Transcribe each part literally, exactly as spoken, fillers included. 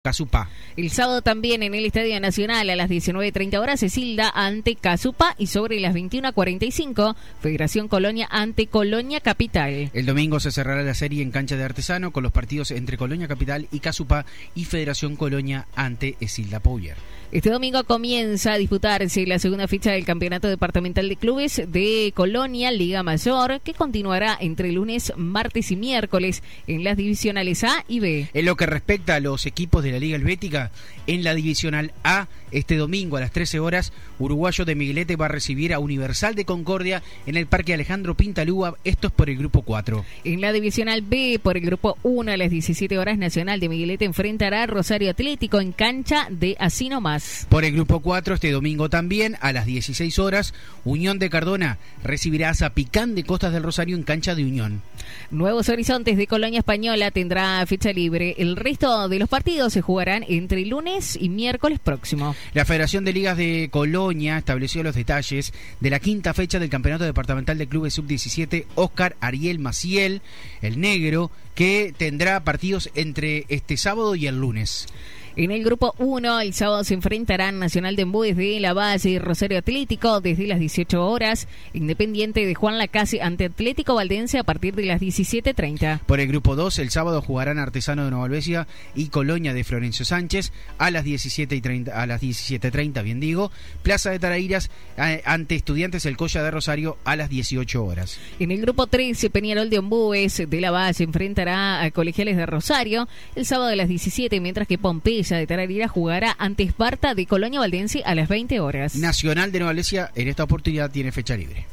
Casupá. El sábado también en el Estadio Nacional a las diecinueve treinta horas Cecilda ante Casupá y sobre las veintiuna cuarenta y cinco Federación Colonia ante Colonia Capital. El domingo se cerrará la serie en cancha de Artesano con los partidos entre Colonia Capital y Casupá y Federación Colonia ante Cecilda Pouyer. Este domingo comienza a disputarse la segunda fecha del Campeonato Departamental de Clubes de Colonia Liga Mayor, que continuará entre lunes, martes y miércoles en las divisionales A y B. En lo que respecta a los equipos de la Liga Helvética, en la divisional A, este domingo a las trece horas, Uruguayo de Miguelete va a recibir a Universal de Concordia en el Parque Alejandro Pintalúa, esto es por el grupo cuatro. En la divisional B, por el grupo uno a las diecisiete horas, Nacional de Miguelete enfrentará a Rosario Atlético en cancha de Así Nomás. Por el grupo cuatro, este domingo también, a las dieciséis horas, Unión de Cardona recibirá a Zapicán de Costas del Rosario en cancha de Unión. Nuevos Horizontes de Colonia Española tendrá fecha libre. El resto de los partidos se jugarán entre lunes y miércoles próximo. La Federación de Ligas de Colonia estableció los detalles de la quinta fecha del Campeonato Departamental de Clubes sub diecisiete Óscar Ariel Maciel, el negro, que tendrá partidos entre este sábado y el lunes. En el grupo uno, el sábado se enfrentarán Nacional de Embúes de La Valle y Rosario Atlético desde las dieciocho horas, Independiente de Juan Lacase ante Atlético Valdense a partir de las diecisiete treinta. Por el grupo dos, el sábado jugarán Artesano de Nueva Albesia y Colonia de Florencio Sánchez a las diecisiete treinta, a las diecisiete treinta, bien digo, Plaza de Tarariras eh, ante Estudiantes El Colla de Rosario a las dieciocho horas. En el grupo tres, Peñarol de Embúes de La Valle enfrentará a Colegiales de Rosario el sábado a las diecisiete, mientras que Pompeya de Tararira jugará ante Esparta de Colonia Valdense a las veinte horas. Nacional de Nueva Albesia en esta oportunidad tiene fecha libre.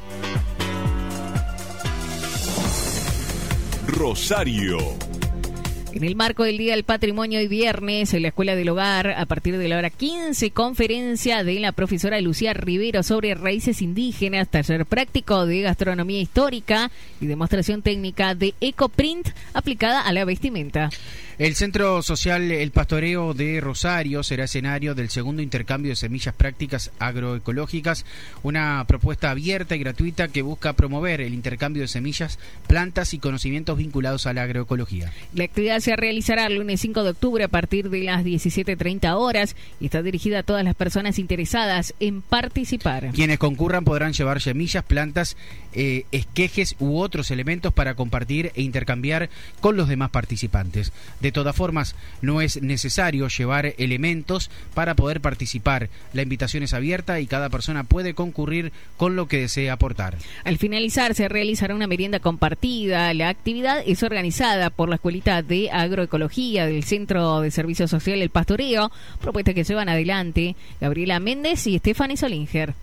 Rosario. En el marco del Día del Patrimonio y viernes, en la Escuela del Hogar, a partir de la hora quince, conferencia de la profesora Lucía Rivero sobre raíces indígenas, taller práctico de gastronomía histórica y demostración técnica de ecoprint aplicada a la vestimenta. El Centro Social El Pastoreo de Rosario será escenario del segundo intercambio de semillas prácticas agroecológicas, una propuesta abierta y gratuita que busca promover el intercambio de semillas, plantas y conocimientos vinculados a la agroecología. La actividad se realizará el lunes cinco de octubre a partir de las diecisiete treinta horas y está dirigida a todas las personas interesadas en participar. Quienes concurran podrán llevar semillas, plantas, eh, esquejes u otros elementos para compartir e intercambiar con los demás participantes. De todas formas, no es necesario llevar elementos para poder participar. La invitación es abierta y cada persona puede concurrir con lo que desee aportar. Al finalizar se realizará una merienda compartida. La actividad es organizada por la Escuelita de Agroecología del Centro de Servicio Social El Pastoreo, propuesta que llevan adelante Gabriela Méndez y Stephanie Solinger.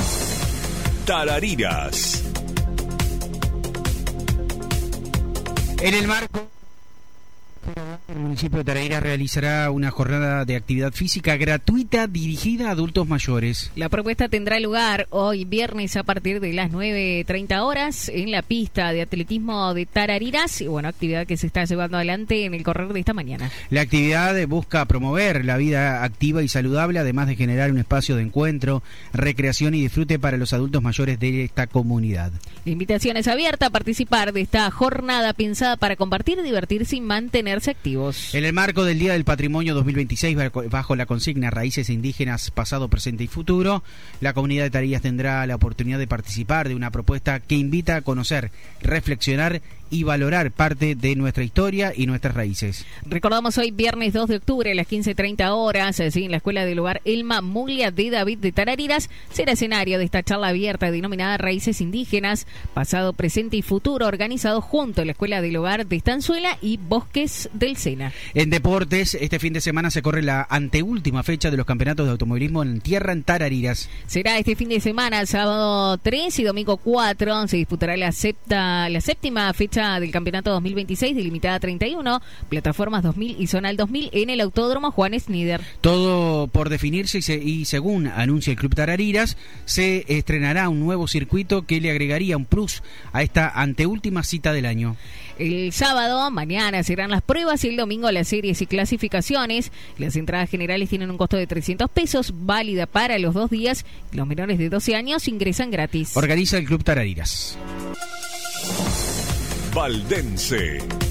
Tarariras. En el marco, el municipio de Tarariras realizará una jornada de actividad física gratuita dirigida a adultos mayores. La propuesta tendrá lugar hoy viernes a partir de las nueve treinta horas en la pista de atletismo de Tarariras, y bueno, actividad que se está llevando adelante en el correr de esta mañana. La actividad busca promover la vida activa y saludable, además de generar un espacio de encuentro, recreación y disfrute para los adultos mayores de esta comunidad. La invitación es abierta a participar de esta jornada pensada para compartir, divertirse y mantenerse activos. En el marco del Día del Patrimonio dos mil veintiséis, bajo la consigna Raíces Indígenas, Pasado, Presente y Futuro, la comunidad de Tarariras tendrá la oportunidad de participar de una propuesta que invita a conocer, reflexionar y valorar parte de nuestra historia y nuestras raíces. Recordamos hoy viernes dos de octubre a las quince treinta horas, así en la Escuela del Hogar Elma Muglia de David de Tarariras, será escenario de esta charla abierta denominada Raíces Indígenas, Pasado, Presente y Futuro, organizado junto a la Escuela del Hogar de Estanzuela y Bosques del Sena. En deportes, este fin de semana se corre la anteúltima fecha de los campeonatos de automovilismo en tierra en Tarariras. Será este fin de semana, sábado tres y domingo cuatro, se disputará la, septa, la séptima fecha del campeonato dos mil veintiséis, delimitada treinta y uno, plataformas dos mil y zonal dos mil en el Autódromo Juan Snider. Todo por definirse y, se, y según anuncia el Club Tarariras, se estrenará un nuevo circuito que le agregaría un plus a esta anteúltima cita del año. El sábado, mañana, serán las pruebas y el domingo las series y clasificaciones. Las entradas generales tienen un costo de trescientos pesos, válida para los dos días. Los menores de doce años ingresan gratis. Organiza el Club Tarariras. Valdense.